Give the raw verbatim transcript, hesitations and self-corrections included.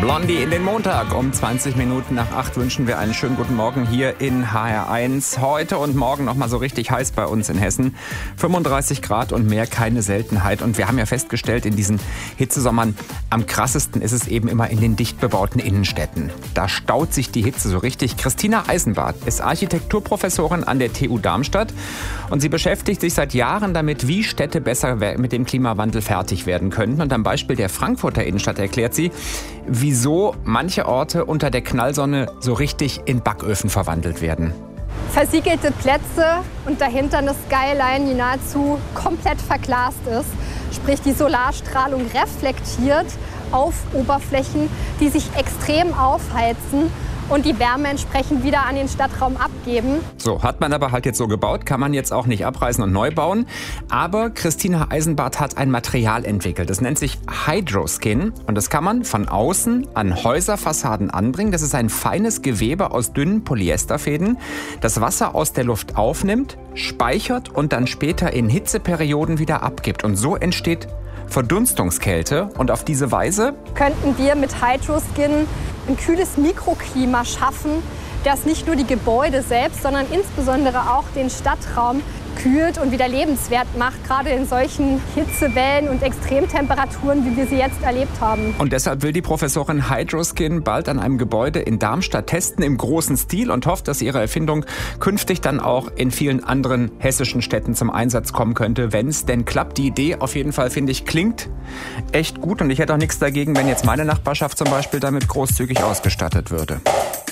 Blondie in den Montag. Um zwanzig Minuten nach acht wünschen wir einen schönen guten Morgen hier in H R eins. Heute und morgen noch mal so richtig heiß bei uns in Hessen. fünfunddreißig Grad und mehr, keine Seltenheit. Und wir haben ja festgestellt, in diesen Hitzesommern am krassesten ist es eben immer in den dicht bebauten Innenstädten. Da staut sich die Hitze so richtig. Christina Eisenbart ist Architekturprofessorin an der T U Darmstadt und sie beschäftigt sich seit Jahren damit, wie Städte besser mit dem Klimawandel fertig werden könnten. Und am Beispiel der Frankfurter Innenstadt erklärt sie, wieso manche Orte unter der Knallsonne so richtig in Backöfen verwandelt werden. Versiegelte Plätze und dahinter eine Skyline, die nahezu komplett verglast ist. Sprich, die Solarstrahlung reflektiert auf Oberflächen, die sich extrem aufheizen und die Wärme entsprechend wieder an den Stadtraum abgeben. So, hat man aber halt jetzt so gebaut, kann man jetzt auch nicht abreißen und neu bauen. Aber Christina Eisenbart hat ein Material entwickelt. Das nennt sich Hydroskin und das kann man von außen an Häuserfassaden anbringen. Das ist ein feines Gewebe aus dünnen Polyesterfäden, das Wasser aus der Luft aufnimmt, speichert und dann später in Hitzeperioden wieder abgibt. Und so entsteht Verdunstungskälte und auf diese Weise könnten wir mit Hydroskin ein kühles Mikroklima schaffen, das nicht nur die Gebäude selbst, sondern insbesondere auch den Stadtraum kühlt und wieder lebenswert macht, gerade in solchen Hitzewellen und Extremtemperaturen, wie wir sie jetzt erlebt haben. Und deshalb will die Professorin Hydroskin bald an einem Gebäude in Darmstadt testen, im großen Stil, und hofft, dass ihre Erfindung künftig dann auch in vielen anderen hessischen Städten zum Einsatz kommen könnte, wenn es denn klappt. Die Idee auf jeden Fall, finde ich, klingt echt gut und ich hätte auch nichts dagegen, wenn jetzt meine Nachbarschaft zum Beispiel damit großzügig ausgestattet würde.